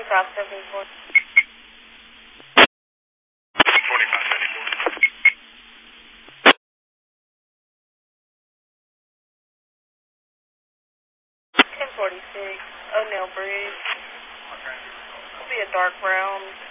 2574. 1046, O'Neill Bridge. It'll be a dark brown